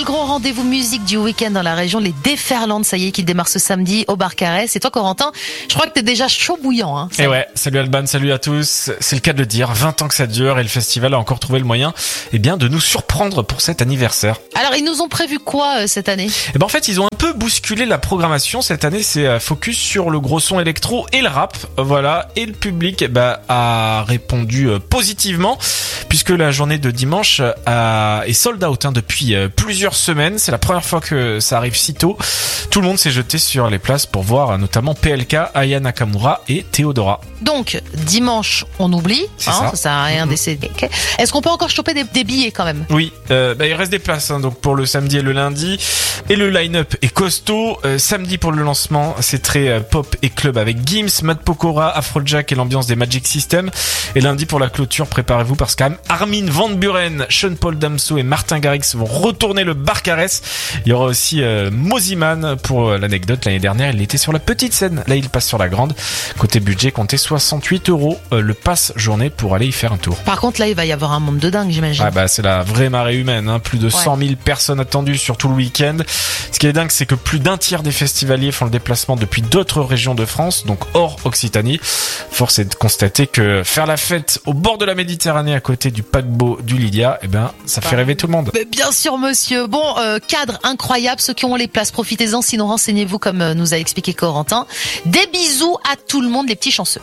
le gros rendez-vous musique du week-end dans la région, les Déferlantes, ça y est, qui démarre ce samedi au Bar Carès. Et toi, Corentin, je crois que t'es déjà chaud bouillant, hein. Et ouais, salut Alban, salut à tous. C'est le cas de le dire, 20 ans que ça dure et le festival a encore trouvé le moyen, de nous surprendre pour cet anniversaire. Alors, ils nous ont prévu quoi cette année ? En fait, ils ont un peu bousculé la programmation. Cette année, c'est focus sur le gros son électro et le rap. Voilà. Et le public, a répondu positivement puisque la journée de dimanche est sold out, depuis plusieurs semaines. C'est la première fois que ça arrive si tôt. Tout le monde s'est jeté sur les places pour voir notamment PLK, Aya Nakamura et Théodora. Donc, dimanche, on oublie. Ça sert à rien d'essayer. Okay. Est-ce qu'on peut encore choper des billets quand même ? Oui, il reste des places donc pour le samedi et le lundi. Et le line-up est costaud. Samedi pour le lancement, c'est très pop et club avec Gims, Matt Pokora, Afrojack et l'ambiance des Magic System. Et lundi pour la clôture, préparez-vous parce que Armin van Buuren, Sean Paul Damso et Martin Garrix vont retourner le Bar Carès. Il y aura aussi Moziman pour l'anecdote. L'année dernière, il était sur la petite scène. Là, il passe sur la grande. Côté budget, comptez 68 € le pass journée pour aller y faire un tour. Par contre, là, il va y avoir un monde de dingue, j'imagine. C'est la vraie marée humaine. Plus de 100 000 personnes attendues sur tout le week-end. Ce qui est dingue, c'est que plus d'un tiers des festivaliers font le déplacement depuis d'autres régions de France, donc hors Occitanie. Force est de constater que faire la fête au bord de la Méditerranée à côté du paquebot du Lydia, ça fait rêver tout le monde. Mais bien sûr, monsieur. Bon, cadre incroyable. Ceux qui ont les places, profitez-en. Sinon, renseignez-vous comme nous a expliqué Corentin. Des bisous à tout le monde, les petits chanceux.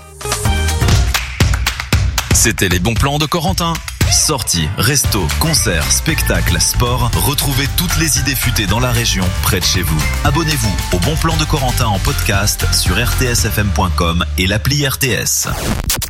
C'était les bons plans de Corentin. Sorties, restos, concerts, spectacles, sport. Retrouvez toutes les idées futées dans la région, près de chez vous. Abonnez-vous au Bon Plan de Corentin en podcast sur rtsfm.com et l'appli RTS.